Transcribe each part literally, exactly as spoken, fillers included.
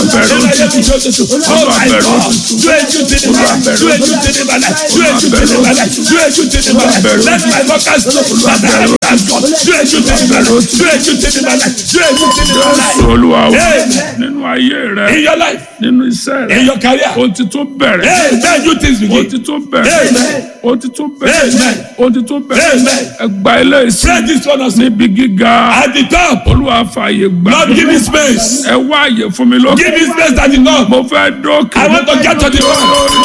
bẹ̀rẹ̀ òtítù. Olúwa bẹ̀rẹ̀ òtítù. Do a new thing in my life. Do a new thing in my life. Do a new thing in my life. Do a new thing in my life. Let my workers know that I am God. Do a new thing in my life. Do a new thing in my life. Do a new thing in my life. Olúwa wa Amen. nínú ayé rẹ, In your life, nínú iṣẹ́ rẹ, in your career. ó ti tó bẹ̀rẹ̀. Amen. New things Ó begin. ti tó bẹ̀rẹ̀. Amen. Ó ti tó bẹ̀rẹ̀. Amen. Ó ti tó bẹ̀rẹ̀. Amen. Ẹgbà ilé ìsìn Pray this one also. níbi gíga. At the top, Olúwa fààyè gbà. Lord, give me space. Ẹ wá àyè fún mi lókè. Give me space at the top. Mo fẹ́ dókè. I want to get to the top.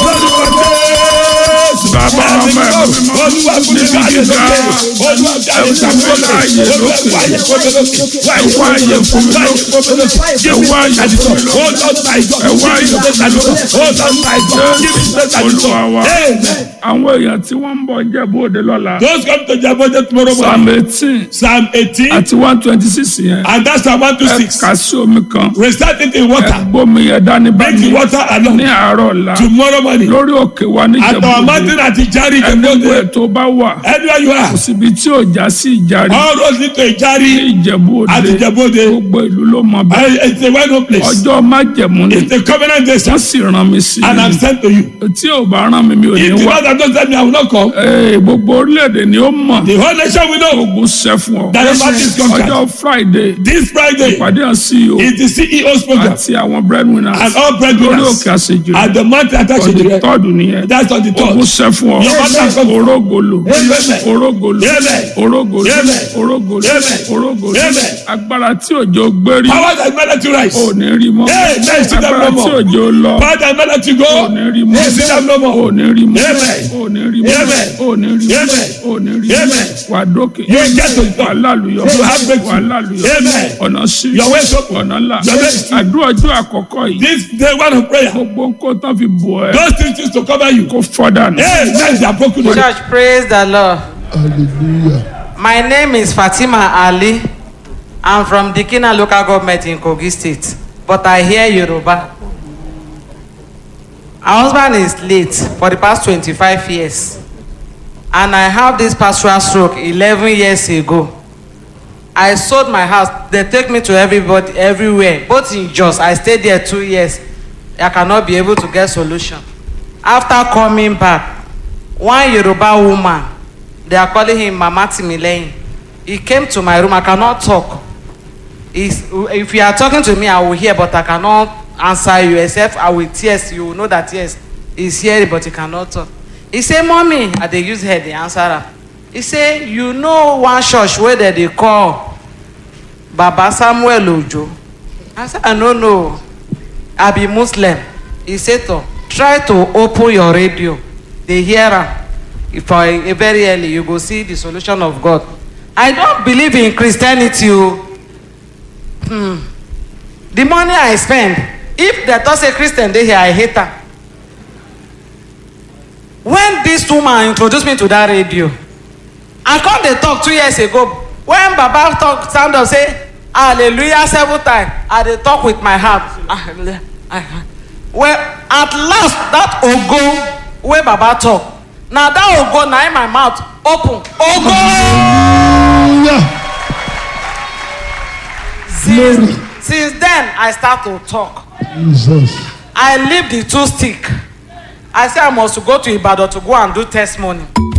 Bàbá ọmọ ẹ̀ Olúwa fún mi láàyè lókè. Olúwa jáde fún mi láàyè lókè. Ẹ wá àyè fún mi lókè. Ẹ wá àyè fún mi lókè. Oh Lord my God. Ẹ wá àyè fún mi lókè. Oh Lord my God. Give me space at the top. Olúwa wa. Amen. Àwọn èèyàn tí wọ́n ń bọ̀ Ìjẹ̀bú Òde lọ́la. Those come to Jabode tomorrow Psalm morning. eighteen Psalm eighteen. àti one twenty six yẹn. And that's Psalm one Ẹ twenty-six. kà sí omi kan. Recite it in water. Ẹ gbómi yẹn dání bá Bring the mi water along. ní àárọ̀ ọ̀la. Tomorrow morning. Lórí òkè wa ní At Ìjẹ̀bú our Òde. mountain at Ijari, Ẹgbẹ́ Jabode. tó bá wà. Anywhere you are. Kò síbi tí ò já sí ìjàre. All roads lead to Ní Ijari. Ìjẹ̀bú At Òde. Jabode. Gbogbo ìlú ló mọ bẹ́ẹ̀. I- It's a well-known place. Ọjọ́ májẹ̀mú ni. It's a covenant day, sir. Wọ́n sì rán mi sí And I'm i. sent to you. Tí ò bá rán mi mi ò ní If the wá. Lord has not sent me, I will not come. Ee, gbogbo orílẹ̀-èdè ni ó mọ̀. The whole nation will know Ogun ṣẹ́ fún ọ. that the battle is conquered. Ọjọ́ Friday. This Friday Ìpàdé hàn sí o. is the C E O's program Àti àwọn breadwinners. and all Lórí breadwinners òkè àṣejù. at the mountain attached to Ọdún the tọ́ọ̀dù nìyẹn. That's on the Ogun third. ṣẹ́ fún ọ. Your battle has come. Orógolo. Amen. Orógolo. Amen. Orógolo. Amen. Orógolo. Amen. Orógolo. Amen. Agbára tí òjò gbérí. Power that made to rise. Ò ní rí mọ́. Amen. See them Agbára no tí more. òjò lọ. Power that made to go. Ò ní rí mọ́. See them no Ò more. ní rí mọ́. Amen. Ò ní rí mọ́. Amen. Ò ní rí mọ́. Amen. Ò ní rí mọ́. Amen. Wà á dókè. You will get to the top. Wà á lálùyọ. You have breakthrough. Wà á lálùyọ. Amen. Ọ̀nà sí. Your way is open. Ọ̀nà là. Your way is true. Àdúrà ọjọ́ àkọ́kọ́ yìí. This day one of prayer. Gbogbo nǹkan tán fi bọ̀ ẹ́. Those things used to cover you. Kó fọ́dà nù. Hey, that's their broken. Church, praise the Lord. Hallelujah. My name is Fatima Ali. I'm from Dikina local government in Kogi State, but I hear Yoruba. Our husband is late for the past twenty-five years, and I have this pastoral stroke eleven years ago. I sold my house. They take me to everybody, everywhere, both in Jos. I stayed there two years. I cannot be able to get solution. After coming back, one Yoruba woman, they are calling him Mama Timileyin. He came to my room. I cannot talk. He's, if you are talking to me, I will hear, but I cannot answer you except I will tears. You will know that yes, he's hearing, but he cannot talk. He say, "Mommy," and they use head. They answer her. He say, "You know one church where they, they call Baba Samuel Ojo?" I said, "I don't know. I be Muslim." He said, "To try to open your radio. They hear her. If I uh, very early, you go see the solution of God." I don't believe in Christianity. Hmm. The money I spend, if they don't say Christian, they hear I hate her. When this woman introduced me to that radio, I come they talk two years ago. When Baba talk, stand up say hallelujah several times, I they talk with my heart. Well, at last that ogo where Baba talk, now that ogo now in my mouth open. Ogo. Since, since then I start to talk. Jesus. I leave the two stick. I say I must go to Ibadan to go and do testimony.